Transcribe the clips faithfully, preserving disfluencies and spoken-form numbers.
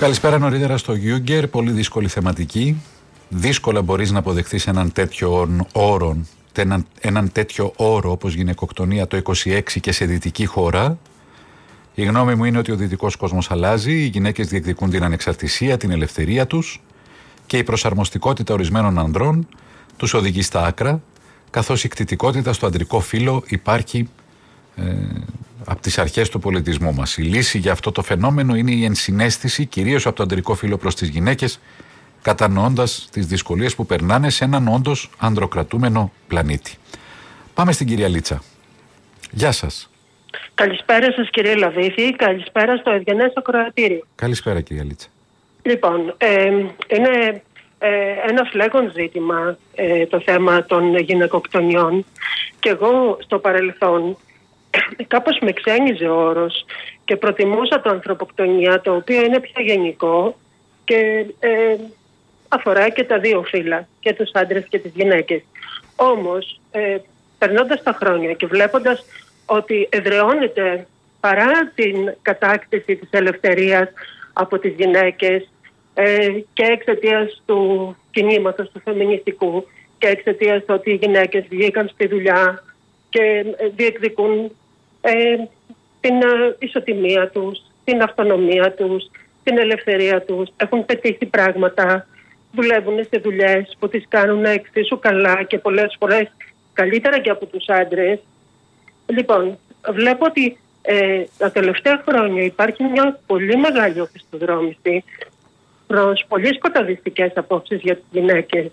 Καλησπέρα νωρίτερα στο Γιούγκερ. Πολύ δύσκολη θεματική. Δύσκολα μπορείς να αποδεχθείς έναν τέτοιο όρο, έναν, έναν τέτοιο όρο όπως γυναικοκτονία το είκοσι έξι και σε δυτική χώρα. Η γνώμη μου είναι ότι ο δυτικός κόσμος αλλάζει, οι γυναίκες διεκδικούν την ανεξαρτησία, την ελευθερία τους και η προσαρμοστικότητα ορισμένων ανδρών τους οδηγεί στα άκρα, καθώς η κτητικότητα στο αντρικό φύλο υπάρχει ε, από τις αρχές του πολιτισμού μας. Η λύση για αυτό το φαινόμενο είναι η ενσυναίσθηση, κυρίως από το αντρικό φύλο προς τις γυναίκες, κατανοώντας τις δυσκολίες που περνάνε σε έναν όντως ανδροκρατούμενο πλανήτη. Πάμε στην κυρία Λίτσα. Γεια σας. Καλησπέρα σας κύριε Λαβίθη, καλησπέρα στο Ευγενές Ακροατήριο. Καλησπέρα κυρία Λίτσα. Λοιπόν, ε, είναι ε, ένα φλέγον ζήτημα ε, το θέμα των γυναικοκτονιών και εγώ στο παρελθόν κάπως με ξένιζε ο όρος και προτιμούσα το ανθρωποκτονία, το οποίο είναι πιο γενικό και ε, αφορά και τα δύο φύλλα, και τους άντρες και τις γυναίκες. Όμως, ε, περνώντας τα χρόνια και βλέποντας ότι εδραιώνεται παρά την κατάκτηση της ελευθερίας από τις γυναίκες ε, και εξαιτίας του κινήματος του φεμινιστικού και εξαιτίας του ότι οι γυναίκες βγήκαν στη δουλειά και διεκδικούν ε, την ε, ισοτιμία τους, την αυτονομία τους, την ελευθερία τους, έχουν πετύχει πράγματα, δουλεύουν σε δουλειές που τις κάνουν εξίσου καλά και πολλές φορές καλύτερα και από τους άντρες. Λοιπόν, βλέπω ότι ε, τα τελευταία χρόνια υπάρχει μια πολύ μεγάλη οπισθοδρόμηση προς πολύ σκοταδιστικές απόψεις για τις γυναίκες.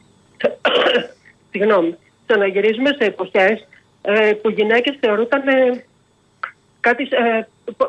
Συγγνώμη. Στο να γυρίζουμε σε εποχές ε, που γυναίκες θεωρούνταν ε, κάτι, ε,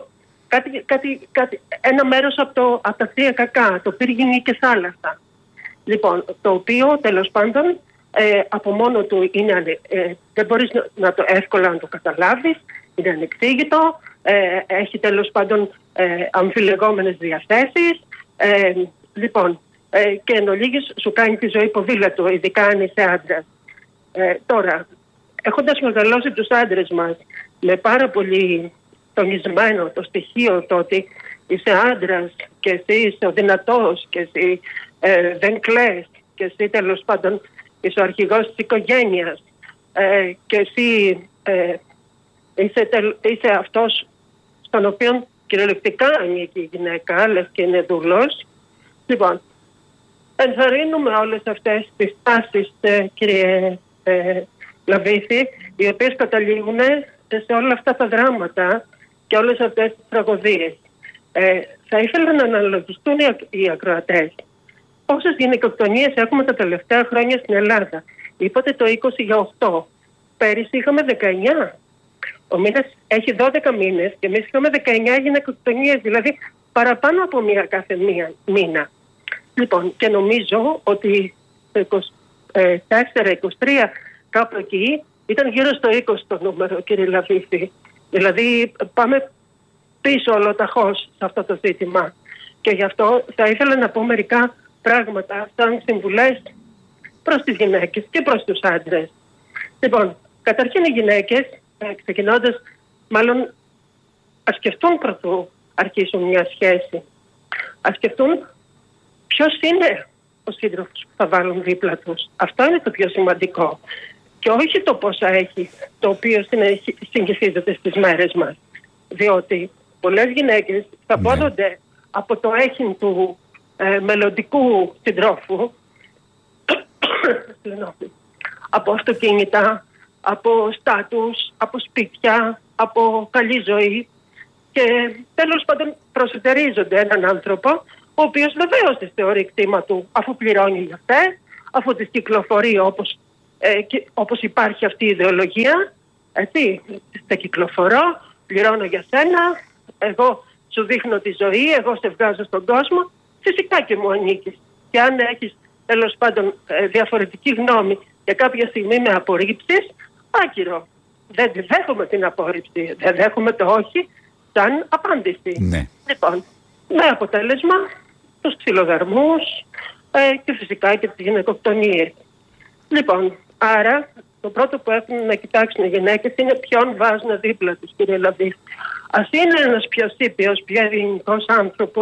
κάτι, κάτι, κάτι, ένα μέρος από, το, από τα θεία κακά, το πύργινη και θάλασσα. Λοιπόν, το οποίο τέλος πάντων ε, από μόνο του είναι, ε, δεν μπορείς να, να το εύκολα να το καταλάβεις, είναι ανεξήγητο, ε, έχει τέλος πάντων ε, αμφιλεγόμενες διαθέσεις. Ε, λοιπόν, ε, και εν ολίγης σου κάνει τη ζωή ποδήλατο, ειδικά αν είσαι άντρας. Ε, τώρα, έχοντας μεγαλώσει τους άντρες μας με πάρα πολύ τονισμένο το στοιχείο το ότι είσαι άντρας και εσύ είσαι ο δυνατός και εσύ ε, δεν κλαις και εσύ τέλος πάντων είσαι ο αρχηγός της οικογένειας ε, και εσύ ε, είσαι, τελ, είσαι αυτός στον οποίο κυριολεκτικά ανήκει η γυναίκα, λες και είναι δούλος. Λοιπόν, ενθαρρύνουμε όλες αυτές τις τάσεις, ε, κύριε ε, Λαβίθη, οι οποίες καταλήγουν σε όλα αυτά τα δράματα και όλες αυτές τις τραγωδίες. Ε, θα ήθελα να αναλογιστούν οι, οι ακροατές πόσες γυναικοκτονίες έχουμε τα τελευταία χρόνια στην Ελλάδα. Είπατε το είκοσι για οκτώ. Πέρυσι είχαμε δεκαεννιά. Ο μήνας έχει δώδεκα μήνες και εμείς είχαμε δεκαεννιά γυναικοκτονίες, δηλαδή παραπάνω από μία κάθε μία μήνα. Λοιπόν, και νομίζω ότι το είκοσι τέσσερα είκοσι τρία κάπου εκεί ήταν γύρω στο είκοσι το νούμερο, κύριε Λαβίθη. Δηλαδή πάμε πίσω ολοταχώς σε αυτό το ζήτημα. Και γι' αυτό θα ήθελα να πω μερικά πράγματα σαν συμβουλές προς τις γυναίκες και προς τους άντρες. Λοιπόν, καταρχήν οι γυναίκες, ξεκινώντας, μάλλον ας σκεφτούν πρωτού αρχίσουν μια σχέση. Ας σκεφτούν ποιος είναι ο σύντροφος που θα βάλουν δίπλα τους. Αυτό είναι το πιο σημαντικό. Και όχι το πόσα έχει, το οποίο συγχυσίζεται στις μέρες μας. Διότι πολλές γυναίκες θα πόδονται ναι. από το έχειν του ε, μελλοντικού συντρόφου, από αυτοκίνητα, από στάτους, από σπίτια, από καλή ζωή και τέλος πάντων προσετερίζονται έναν άνθρωπο ο οποίος βεβαίως τις θεωρεί κτήμα του αφού πληρώνει για αυτές, αφού τις κυκλοφορεί όπως, ε, και, όπως υπάρχει αυτή η ιδεολογία, έτσι, τα κυκλοφορώ, πληρώνω για σένα, εγώ σου δείχνω τη ζωή, εγώ σε βγάζω στον κόσμο, φυσικά και μου ανήκεις. Και αν έχεις τέλος πάντων ε, διαφορετική γνώμη και κάποια στιγμή με απορρίψεις, άκυρο. Δεν δέχομαι την απόρριψη, δεν δέχομαι το όχι σαν απάντηση. Ναι. Λοιπόν, με αποτέλεσμα τους ξυλοδαρμούς ε, και φυσικά και τις γυναικοκτονίες. Λοιπόν, άρα το πρώτο που έχουν να κοιτάξουν οι γυναίκες είναι ποιον βάζουν δίπλα τους, κύριε Λαβίθη. Ας είναι ένας πιο σύπιος, πιο ελληνικός άνθρωπος,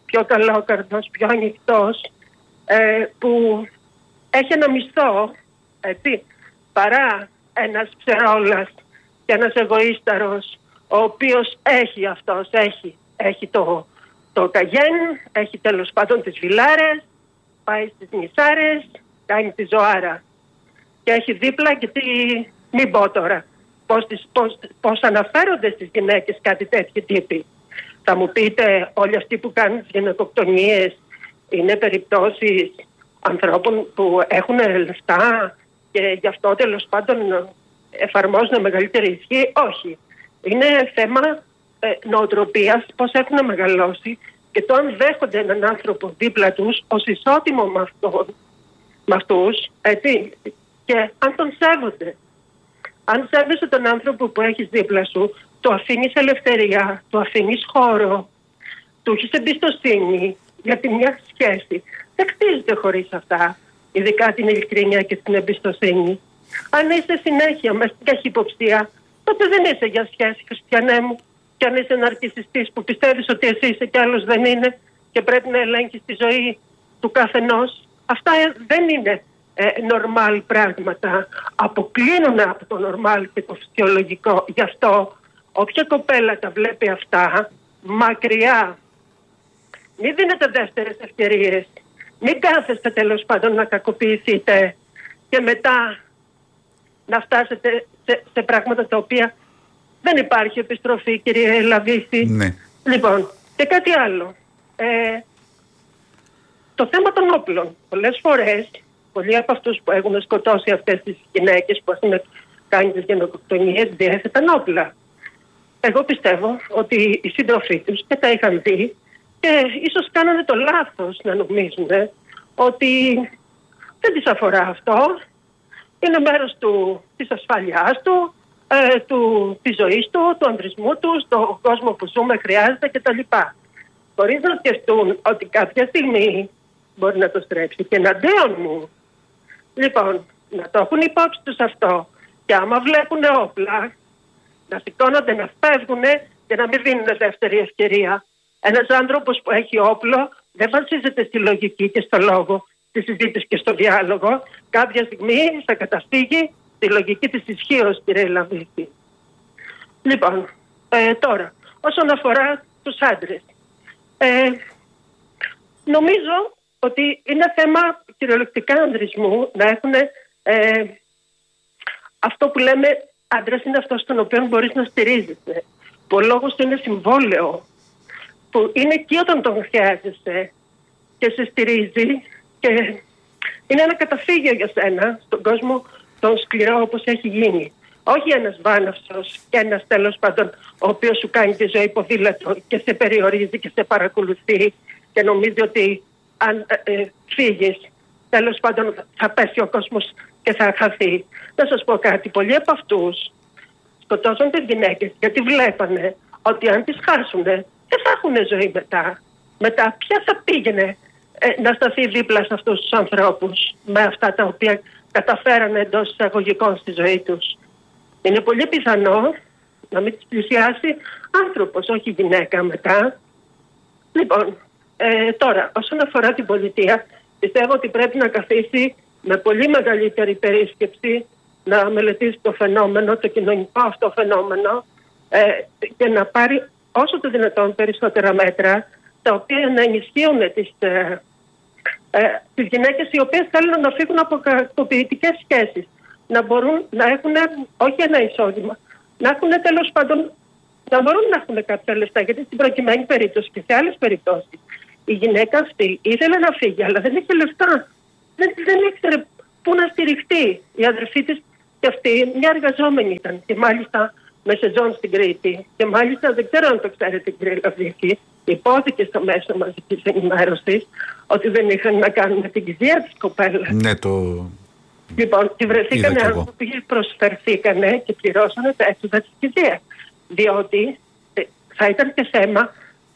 πιο καλόκαρδος, πιο ανοιχτός, ε, που έχει ένα μισθό, έτσι, παρά ένας ψερόλας και ένας εγωίσταρος, ο οποίος έχει αυτός, έχει, έχει το, το καγέν, έχει τέλος πάντων τις βιλάρες, πάει στις νησάρες, κάνει τη ζωάρα και έχει δίπλα και τι, μην πω τώρα, πώς, τις, πώς, πώς αναφέρονται στις γυναίκες κάτι τέτοιοι τύποι. Θα μου πείτε, όλοι αυτοί που κάνουν τις γυναικοκτονίες είναι περιπτώσεις ανθρώπων που έχουν λεφτά και γι' αυτό τέλος πάντων εφαρμόζουν μεγαλύτερη ισχύ? Όχι. Είναι θέμα ε, νοοτροπίας, πώς έχουν μεγαλώσει και το αν δέχονται έναν άνθρωπο δίπλα τους ως ισότιμο με, αυτό, με αυτούς, έτσι, και αν τον σέβονται. Αν σέβεσαι τον άνθρωπο που έχεις δίπλα σου, το αφήνεις ελευθερία, το αφήνεις χώρο, του έχεις εμπιστοσύνη, γιατί μια σχέση δεν χτίζεται χωρίς αυτά, ειδικά την ειλικρίνεια και την εμπιστοσύνη. Αν είσαι συνέχεια μέσα στην καχυποψία, τότε δεν είσαι για σχέση, χριστιανέ μου. Και αν είσαι ναρκισσιστής που πιστεύεις ότι εσύ είσαι κι άλλος δεν είναι και πρέπει να ελέγχεις τη ζωή του καθενός, αυτά δεν είναι ε, νορμάλ πράγματα. Αποκλίνουν από το νορμάλ και το φυσιολογικό. Γι' αυτό όποια κοπέλα τα βλέπει αυτά, μακριά. Μην δίνετε δεύτερες ευκαιρίες. Μην κάθεστε τέλος πάντων να κακοποιηθείτε και μετά να φτάσετε σε, σε πράγματα τα οποία δεν υπάρχει επιστροφή, κύριε Λαβίση. Ναι. Λοιπόν, και κάτι άλλο. Ε, το θέμα των όπλων. Πολλές φορές, πολλοί από αυτούς που έχουν σκοτώσει αυτές τις γυναίκες που έχουν κάνει τις γενοκτονίες διέθεταν όπλα. Εγώ πιστεύω ότι οι σύντροφοί τους και τα είχαν δει και ίσως κάνανε το λάθος να νομίζουν ότι δεν τις αφορά αυτό. Είναι μέρος του, της ασφάλειάς του, ε, του, της ζωής του, του ανδρισμού του, στον κόσμο που ζούμε χρειάζεται κτλ. Χωρίς να σκεφτούν ότι κάποια στιγμή μπορεί να το στρέψει και εναντίον μου. Λοιπόν, να το έχουν υπόψη τους αυτό. Και άμα βλέπουν όπλα, να σηκώνονται, να φεύγουν και να μην δίνουν δεύτερη ευκαιρία. Ένας άνθρωπος που έχει όπλο δεν βασίζεται στη λογική και στο λόγο, στη συζήτηση και στο διάλογο. Κάποια στιγμή θα καταφύγει στη λογική της ισχύως, κύριε Λαβίση. Λοιπόν, ε, τώρα, όσον αφορά τους άντρες, ε, νομίζω ότι είναι θέμα κυριολεκτικά ανδρισμού να έχουν ε, αυτό που λέμε άντρας είναι αυτός στον οποίο μπορείς να στηρίζεσαι. Που ο λόγος του είναι συμβόλαιο, που είναι εκεί όταν τον χρειάζεσαι και σε στηρίζει και είναι ένα καταφύγιο για σένα στον κόσμο τον σκληρό όπως έχει γίνει. Όχι ένας βάναυσος και ένας τέλος πάντων ο οποίος σου κάνει τη ζωή ποδήλατο και σε περιορίζει και σε παρακολουθεί και νομίζει ότι αν ε, φύγεις τέλος πάντων θα πέσει ο κόσμος και θα χαθεί. Να σας πω κάτι, πολλοί από αυτούς σκοτώσαν τις γυναίκες γιατί βλέπανε ότι αν τις χάσουνε δεν θα έχουν ζωή μετά. Μετά ποια θα πήγαινε ε, να σταθεί δίπλα σε αυτούς τους ανθρώπους με αυτά τα οποία καταφέρανε εντός εισαγωγικών στη ζωή τους. Είναι πολύ πιθανό να μην τις πλησιάσει άνθρωπος, όχι γυναίκα μετά. Λοιπόν, ε, τώρα, όσον αφορά την πολιτεία, πιστεύω ότι πρέπει να καθίσει με πολύ μεγαλύτερη περίσκεψη να μελετήσει το φαινόμενο, το κοινωνικό αυτό φαινόμενο ε, και να πάρει όσο το δυνατόν περισσότερα μέτρα τα οποία να ενισχύουν τις, ε, ε, τις γυναίκες οι οποίες θέλουν να φύγουν από κακοποιητικές σχέσεις. Να μπορούν να έχουν όχι ένα εισόδημα, να έχουν τέλος πάντων, να μπορούν να έχουν κάποια λεφτά. Γιατί στην προκειμένη περίπτωση και σε άλλες περιπτώσεις η γυναίκα αυτή ήθελε να φύγει, αλλά δεν είχε λεφτά. Δεν, δεν ήξερε πού να στηριχτεί. Η αδερφή της και αυτή μια εργαζόμενη ήταν. Και μάλιστα με σεζόν στην Κρήτη. Και μάλιστα δεν ξέρω αν το ξέρετε, κύριε Λαβίση, υπόθηκε στο μέσο μαζικής ενημέρωσης ότι δεν είχαν να κάνουν με την κηδεία της κοπέλας. Ναι, το. Λοιπόν, και βρεθήκανε άνθρωποι που προσφερθήκανε και πληρώσανε τα έξοδα της κηδείας. Διότι ε, θα ήταν και θέμα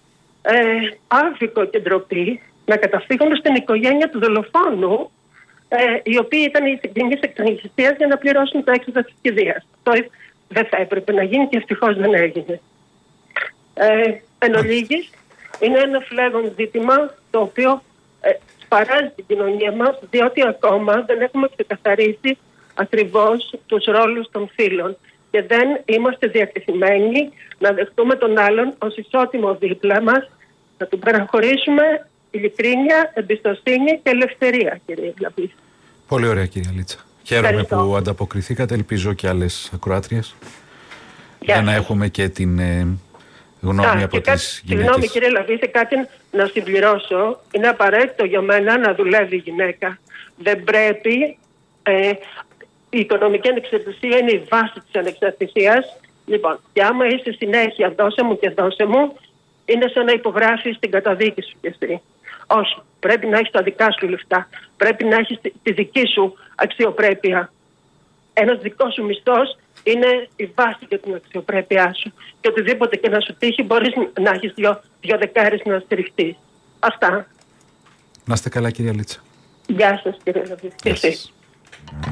ε, άδικο και ντροπή να καταφύγουν στην οικογένεια του δολοφόνου, ε, οι οποίοι ήταν οι συγγενείς εκτραγιστίας για να πληρώσουν τα έξοδα της κηδείας. Αυτό δεν θα έπρεπε να γίνει και ευτυχώς δεν έγινε. Ε, εν ολίγης, είναι ένα φλέγον ζήτημα το οποίο ε, σπαράζει την κοινωνία μας, διότι ακόμα δεν έχουμε ξεκαθαρίσει ακριβώς τους ρόλους των φύλων και δεν είμαστε διατεθειμένοι να δεχτούμε τον άλλον ως ισότιμο δίπλα μας, να του παραχωρήσουμε ειλικρίνεια, εμπιστοσύνη και ελευθερία, κύριε Βλαπή. Πολύ ωραία, κυρία Λίτσα. Χαίρομαι Ευχαριστώ. που ανταποκριθήκατε, ελπίζω και άλλες ακροάτριες, Γεια για να σας. έχουμε και την ε, γνώμη Α, από και τις κάτι, συγγνώμη γυναίκες. κύριε Λαβίση, κάτι να συμπληρώσω. Είναι απαραίτητο για μένα να δουλεύει η γυναίκα. Δεν πρέπει, ε, η οικονομική ανεξαρτησία είναι η βάση της ανεξαρτησίας. Λοιπόν, και άμα είσαι συνέχεια δώσε μου και δώσε μου, είναι σαν να υπογράφεις την καταδίκη σου κι εσύ. Όχι, πρέπει να έχεις τα δικά σου λεφτά. Πρέπει να έχεις τη, τη δική σου αξιοπρέπεια. Ένας δικός σου μισθός είναι η βάση για την αξιοπρέπειά σου. Και οτιδήποτε και να σου τύχει, μπορείς να έχεις δυο, δυο δεκάρες να στηριχτείς. Αυτά. Να είστε καλά, κυρία Λίτσα. Γεια σας, κύριε Λαβίση. Γεια σας.